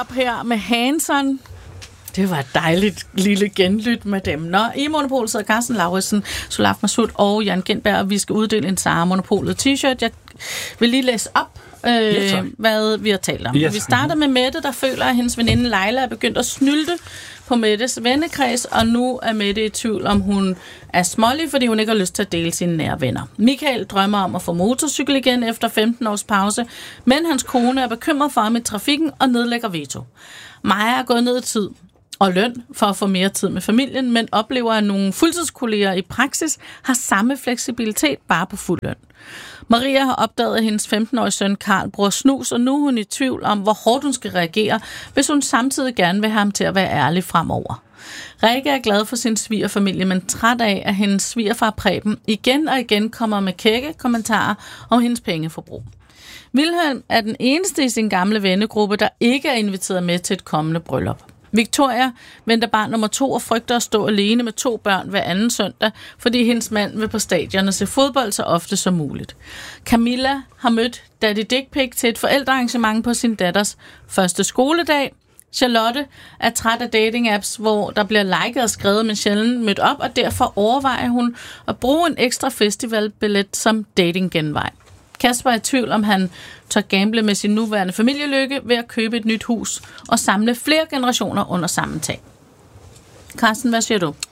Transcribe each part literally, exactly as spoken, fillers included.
op her med Hanson. Det var et dejligt lille genlyt med dem. Nå, i Monopolet sidder Carsten Lauritsen, Solaf Masud og Jan Gintberg, og vi skal uddele en Zara Monopolet t-shirt. Jeg vil lige læse op, øh, ja, hvad vi har talt om. Ja, vi starter med Mette, der føler, at hendes veninde Leila er begyndt at snylte på Mettes vennekreds, og nu er Mette i tvivl, om hun er smålig, fordi hun ikke har lyst til at dele sine nære venner. Michael drømmer om at få motorcykel igen efter femten års pause, men hans kone er bekymret for ham i trafikken og nedlægger veto. Maja er gået ned i tid og løn for at få mere tid med familien, men oplever, at nogle fuldtidskolleger i praksis har samme fleksibilitet, bare på fuld løn. Maria har opdaget, at hendes femten-årige søn Karl bruger snus, og nu er hun i tvivl om, hvor hårdt hun skal reagere, hvis hun samtidig gerne vil have ham til at være ærlig fremover. Rikke er glad for sin svigerfamilie, men træt af, at hendes svigerfar Preben igen og igen kommer med kække kommentarer om hendes pengeforbrug. Vilhelm er den eneste i sin gamle vennegruppe, der ikke er inviteret med til et kommende bryllup. Victoria venter barn nummer to og frygter at stå alene med to børn hver anden søndag, fordi hendes mand vil på stadionerne se fodbold så ofte som muligt. Camilla har mødt Daddy Dick Pic til et forældrearrangement på sin datters første skoledag. Charlotte er træt af dating-apps, hvor der bliver liket og skrevet, men sjældent mødt op, og derfor overvejer hun at bruge en ekstra festivalbillet som datinggenvej. Kasper er i tvivl, om han tør gamble med sin nuværende familielykke ved at købe et nyt hus og samle flere generationer under samme tag. Carsten, hvad siger du?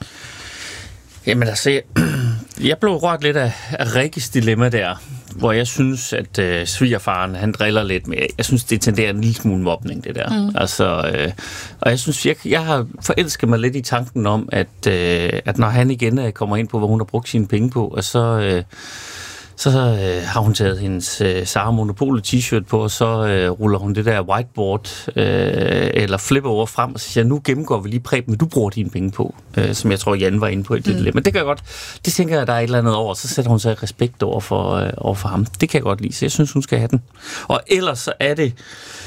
Jamen altså, jeg, jeg blev rørt lidt af, af Rikkes dilemma der, hvor jeg synes, at øh, svigerfaren, han driller lidt med. Jeg synes, det tenderer en lille smule mobning, det der. Mm. Altså, øh, og jeg synes, jeg, jeg har forelsket mig lidt i tanken om, at, øh, at når han igen øh, kommer ind på, hvor hun har brugt sine penge på, og så... Øh, Så øh, har hun taget hendes øh, Zara Monopolet t-shirt på, og så øh, ruller hun det der whiteboard øh, eller flipper over frem, og så siger, nu gennemgår vi lige Preben, du bruger dine penge på, øh, som jeg tror, Jan var inde på i det. Mm. Men det kan jeg godt, det tænker jeg, der er et eller andet over, så sætter hun sig respekt over for, øh, over for ham. Det kan jeg godt lide, så jeg synes, hun skal have den. Og ellers så er det,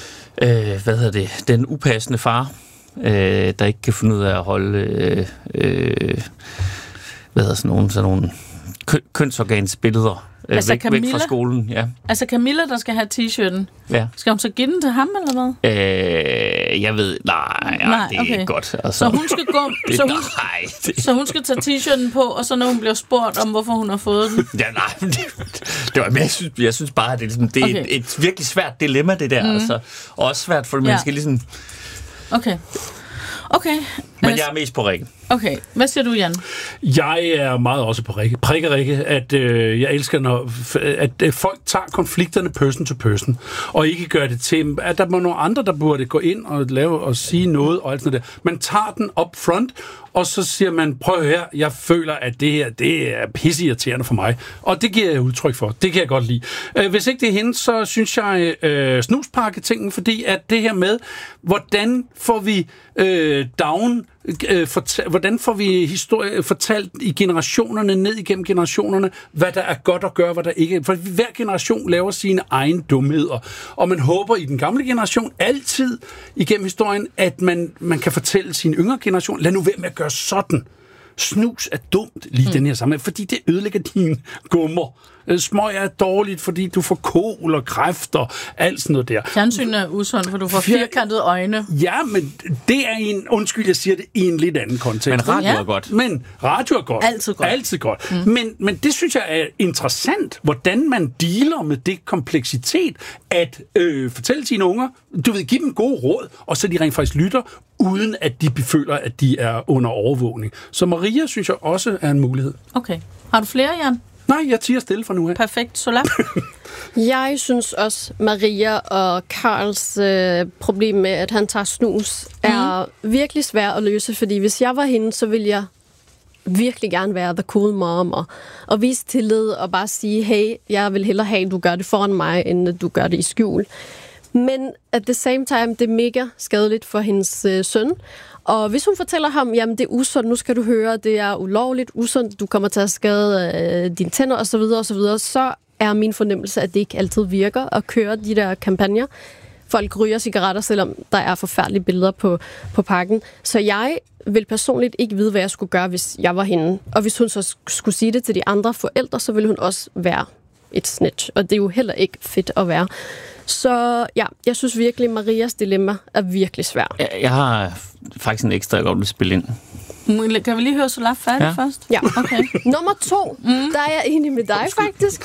øh, hvad hedder det, den upassende far, øh, der ikke kan finde ud af at holde, øh, øh, hvad hedder sådan nogle, sådan nogle kø- kønsorgansbilleder, Altså væk, Camilla, væk fra skolen, ja. Altså Camilla, der skal have t-shirten. Ja. Skal hun så give den til ham, eller hvad? Øh, jeg ved, nej, nej det er okay. Ikke godt. Altså. Så hun skal gå, det, så, hun, nej, det. så hun skal tage t-shirten på, og så når hun bliver spurgt om, hvorfor hun har fået den. Ja, nej, det, det var, men jeg synes, jeg synes bare, at det er, ligesom, det er okay. et, et virkelig svært dilemma, det der. Mm. Altså. Og også svært, for man ja. skal ligesom... Okay. Okay. Men jeg er mest på Rikke. Okay. Hvad siger du, Jan? Jeg er meget også på Rikke. Prikke Rikke, at øh, jeg elsker, når at, at folk tager konflikterne person to person, og ikke gør det til, at der må nogle andre, der burde gå ind og lave og sige noget, og alt sådan noget der. Man tager den up front, og så siger man, prøv her, jeg føler, at det her, det er pisseirriterende for mig. Og det giver jeg udtryk for. Det kan jeg godt lide. Øh, hvis ikke det er hende, så synes jeg øh, snuspakke-tingen, fordi at det her med, hvordan får vi øh, down, øh, fortæ- hvordan får vi historie fortalt i generationerne, ned igennem generationerne, hvad der er godt at gøre, hvad der ikke er. For hver generation laver sine egne dumheder. Og man håber i den gamle generation altid igennem historien, at man, man kan fortælle sin yngre generation, lad nu være med at gøre sådan. Snus er dumt lige mm. den her sammenhæng, fordi det ødelægger dine gummer. Smøg er dårligt, fordi du får kol og kræft og alt sådan noget der. Fjernsyn er usundt, for du får firkantede øjne. Ja, men det er en, undskyld, jeg siger det, i en lidt anden kontekst. Men radio ja. er godt. Men radio er godt. Altid godt. Altid godt. Mm. Men, men det synes jeg er interessant, hvordan man dealer med det kompleksitet, at øh, fortælle sine unger, du ved, give dem gode råd, og så de rent faktisk lytter, uden at de føler, at de er under overvågning. Så Maria synes jeg også er en mulighed. Okay. Har du flere, Jan? Nej, jeg tiger stille fra nu af. Perfekt. Solaf? Jeg synes også, Maria og Karls øh, problem med, at han tager snus, er mm. virkelig svært at løse, fordi hvis jeg var hende, så ville jeg virkelig gerne være the cool mom og, og vise tillid og bare sige, hey, jeg vil hellere have, at du gør det foran mig, end at du gør det i skjul. Men at the same time, det er mega skadeligt for hendes øh, søn. Og hvis hun fortæller ham, jamen det er usundt, nu skal du høre, det er ulovligt, usundt, du kommer til at skade øh, dine tænder osv., osv., så er min fornemmelse, at det ikke altid virker at køre de der kampagner. Folk ryger cigaretter, selvom der er forfærdelige billeder på, på pakken. Så jeg vil personligt ikke vide, hvad jeg skulle gøre, hvis jeg var hende. Og hvis hun så skulle sige det til de andre forældre, så ville hun også være et snitch, og det er jo heller ikke fedt at være. Så ja, jeg synes virkelig, Marias dilemma er virkelig svært. Jeg, jeg har faktisk en ekstra, jeg godt vil spille ind. Kan vi lige høre Solaf færdig Ja. først? Ja. Okay. Nummer to, mm. der er jeg enig med dig faktisk.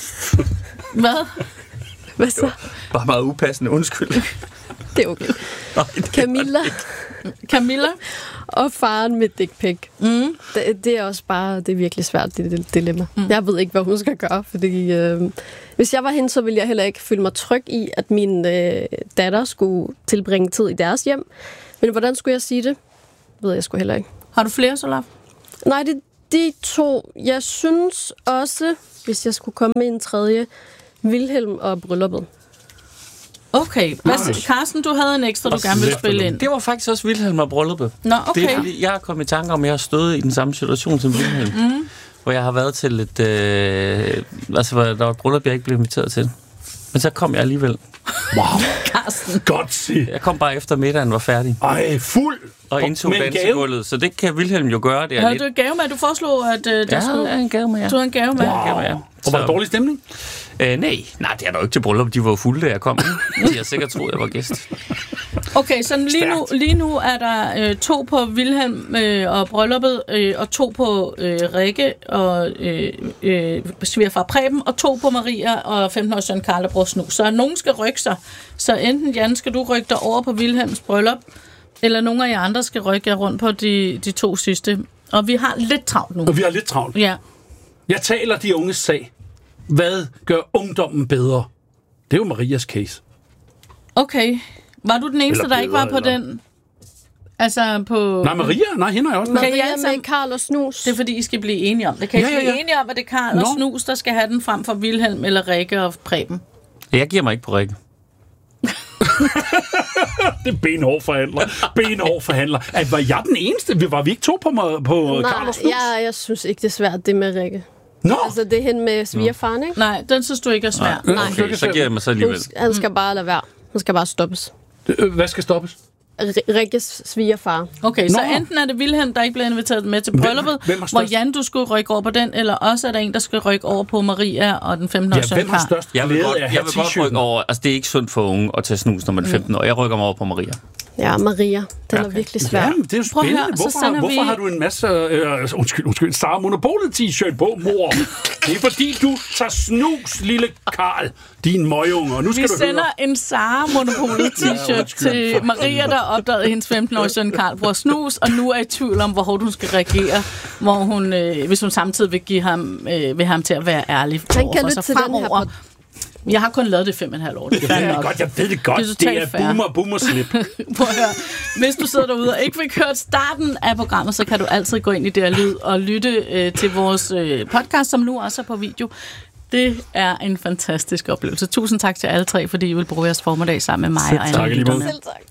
Hvad? Hvad så? Bare meget upassende, undskyld. Det er okay. Camilla Camilla? og faren med dick pic. Mm. Det, det er også bare, det er virkelig svært, det, det dilemma. Mm. Jeg ved ikke, hvad hun skal gøre, fordi øh, hvis jeg var hende, så ville jeg heller ikke føle mig tryg i, at min øh, datter skulle tilbringe tid i deres hjem. Men hvordan skulle jeg sige det? Ved jeg sgu heller ikke. Har du flere, Solaf? Nej, det er de to. Jeg synes også, hvis jeg skulle komme med en tredje, Vilhelm og brylluppet. Okay. Hvad, Carsten, du havde en ekstra, du gerne ville spille ind. Det var faktisk også Vilhelm og brylluppet. Nå, okay. Det er fordi, jeg er kommet i tanke om, at jeg har stået i den samme situation som Vilhelm. Mm. Hvor jeg har været til et... Øh, altså, der var et bryllup, jeg ikke blev inviteret til. Men så kom jeg alligevel. Wow. Carsten. Godt sige. Jeg kom bare efter middagen var færdig. Ej, fuld. Og indtog Med en gave. dansegulvet, så det kan Vilhelm jo gøre. Det er Havde lidt... du en gave med? Du foreslog, at øh, der Ja, skulle... ja, en gave med, ja. Du havde en gave med? Wow. Gave med, ja. Og var der dårlig stemning? Øh, nej, nej, det er der jo ikke til bryllup. De var jo fulde, da jeg kom. De har sikkert troet, jeg var gæst. Okay, så lige nu, lige nu er der øh, to på Vilhelm øh, og brylluppet, øh, og to på øh, Rikke og øh, øh, svigerfar Preben, og to på Maria og femten-års søn Karl og bror Snus. Så nogen skal rykke sig. Så enten, Jan, skal du rykke dig over på Vilhelms bryllup, eller nogle af jer andre skal rykke jer rundt på de, de to sidste. Og vi har lidt travlt nu. Og vi har lidt travlt. Ja. Jeg taler de unges sag. Hvad gør ungdommen bedre? Det er jo Marias case. Okay. Var du den eneste, Eller der ikke var på bedre, den? Altså på... Nej, Maria? Nej, hende er også. Kan I Maria alle sammen- med Karl og Snus. Det er fordi, I skal blive enige om det. Kan I Ja, ja, blive ja. enige om, at det er Karl og Nå. Snus, der skal have den frem for Vilhelm eller Rikke og Preben? Jeg giver mig ikke på Rikke. Det er benhård forhandler. Benhård forhandler. At, var jeg den eneste? Var vi ikke to på, på Nej, Karl og Snus? jeg, jeg synes ikke, det er svært, det med Rikke. Nå, Altså, det er hende med svigerfaren, ikke? Nej, den synes du ikke er svær. Nej. Nej. Okay, så giver jeg mig så alligevel. Hun, han skal bare lade være. Han skal bare stoppes. Øh, hvad skal stoppes? R- Rikkes svigerfar. Okay, så Nå. enten er det Vilhelm, der ikke bliver inviteret med til brylluppet, hvem har hvor størst- Jan, du skulle rykke over på den, eller også er der en, der skal rykke over på Maria og den femten-års Ja, søn hvem har Karl. størst Jeg vil glæde godt, af at jeg have vil godt rykke t-shirten? over. Altså, det er ikke sundt for unge at tage snus, når man er femten år. Jeg rykker mig over på Maria. Ja, Maria. Den okay. er Okay. virkelig svær. Ja, men det er jo Prøv at spændende. høre, så hvorfor sender hvorfor vi- har du en masse... Øh, undskyld, undskyld. Sara Monopolet t-shirt på, mor. Det er fordi, du tager snus, lille Karl. Din møgunge. Og nu skal Vi du sender høre... en Sara Monopolet t-shirt undskyld. til Maria, der opdagede hendes femten-årige søn Karl bror Snus, og nu er i tvivl om, hvor hårdt hun skal reagere, hvor hun, øh, hvis hun samtidig vil give ham, øh, vil ham til at være ærlig Han overfor kan sig lytte til den her fremover. pod- Jeg har kun lavet det i fem og en halv år. Det er Jeg fandme ved det nok. godt, jeg ved det godt. Det er Det totalt er fair. boomer, boomer slip. Prøv at høre. Hvis du sidder derude og ikke fik hørt starten af programmet, så kan du altid gå ind i det her lyd og lytte øh, til vores øh, podcast, som nu også er på video. Det er en fantastisk oplevelse. Tusind tak til alle tre, fordi I vil bruge jeres formiddag sammen med mig Selv og tak, alle i lige måde. lytterne. Selv tak.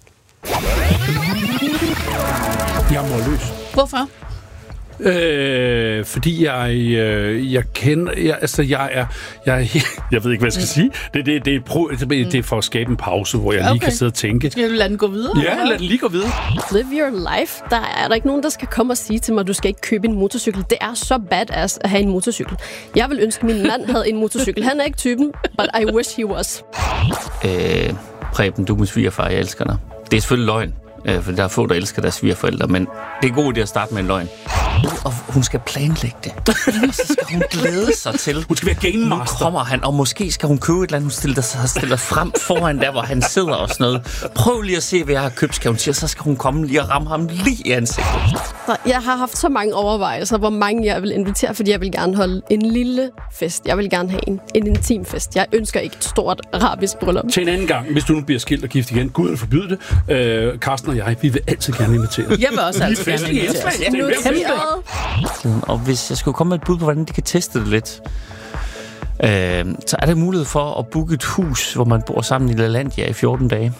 Jeg må løs. Hvorfor? Øh, fordi jeg, øh, jeg kender, jeg, altså jeg er, jeg, er, jeg ved ikke, hvad jeg skal sige. Det, det, det, er, pro, det er for at skabe en pause, hvor jeg lige Okay. kan sidde og tænke. Skal du lade den gå videre? Ja, lad den lige gå videre. Live your life. Der er der ikke nogen, der skal komme og sige til mig, at du skal ikke købe en motorcykel. Det er så badass at have en motorcykel. Jeg vil ønske, at min mand havde en motorcykel. Han er ikke typen, but I wish he was. Øh, Preben, du er min svigerfar, jeg elsker dig. Det er selvfølgelig løgn, øh, for der er få, der elsker deres svigerforældre, men det er god idé at starte med en løgn. Og hun skal planlægge det. Og så skal hun glæde sig til. Hun skal være game Nu master. kommer han, og måske skal hun købe et eller andet, hun stiller sig stiller frem foran der, hvor han sidder og sådan noget. Prøv lige at se, hvad jeg har købt, skal hun sige, og så skal hun komme lige og ramme ham lige i ansigtet. Så jeg har haft så mange overvejelser, hvor mange jeg vil invitere, fordi jeg vil gerne holde en lille fest. Jeg vil gerne have en, en intim fest. Jeg ønsker ikke et stort arabisk bryllup. Til en anden gang, hvis du nu bliver skilt og gift igen, Gud forbyde det, øh, Carsten og jeg, vi vil altid gerne invitere. Jeg vil også altid gerne festlige invitere. indslag. Det er Noteret. virkelig- Og hvis jeg skulle komme med et bud på, hvordan de kan teste det lidt, øh, så er der mulighed for at booke et hus, hvor man bor sammen i LaLandia i fjorten dage.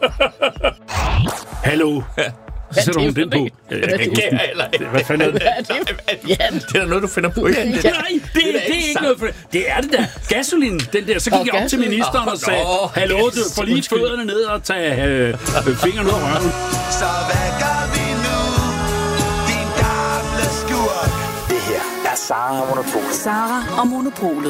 Hallo. Så sætter hun den på. Det kan jeg heller ikke. Hvad fanden er det? Ja, Det er da noget, du finder på. Nej, det, det er ikke noget for det. Det er det der. Gasolin, den der. Så gik Og jeg op til gasolin. ministeren og sagde, Nå, hallo, du får lige undskyld. fødderne ned og tage øh, fingeren ud af røven. Så hvad gør vi nu? Din gamle skurk. Det her er Sara og Monopolet. Sara og Monopolet.